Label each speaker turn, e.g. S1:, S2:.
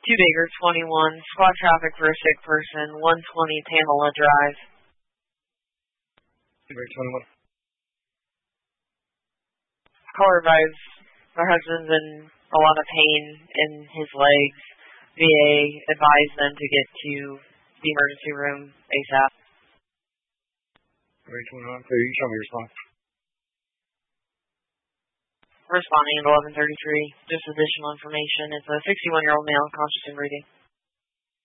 S1: 2 Baker 21, squad traffic for a sick person, 120 Pamela Drive.
S2: 2 Baker 21.
S1: Caller advised my husband's in a lot of pain in his legs. VA advised them to get to the emergency room ASAP.
S2: 2 Baker 21, so you show me your response.
S1: Responding at 11:33. Just additional information. It's a 61-year-old male, conscious and breathing.